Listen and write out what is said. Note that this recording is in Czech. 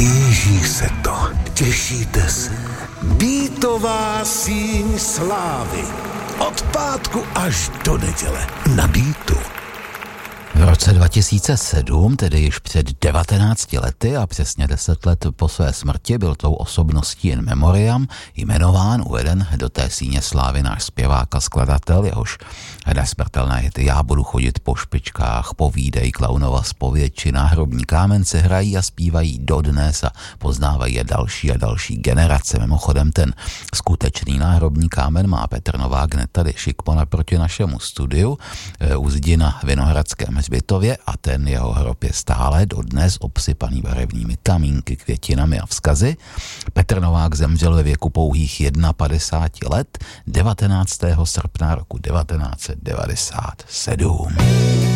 Blíží se to. Těšíte se? Beatová síň slávy. Od pátku až do neděle. Na Beatu. V roce 2007, tedy již před 19 lety a přesně 10 let po své smrti, byl tou osobností in memoriam jmenován, uveden do té síně slávy náš zpěvák a skladatel, jehož nesmrtelné hity Já budu chodit po špičkách, Povídej, Klaunova zpověď či Náhrobní kámen se hrají a zpívají dodnes a poznávají je další a další generace. Mimochodem ten skutečný Náhrobní kámen má Petr Novák hned tady šikmo naproti našemu studiu u zdi na Vinohradském hřbitově a ten jeho hrob je stále dodnes obsypaný barevnými kamínky, květinami a vzkazy. Petr Novák zemřel ve věku pouhých 51 let 19. srpna roku 1997.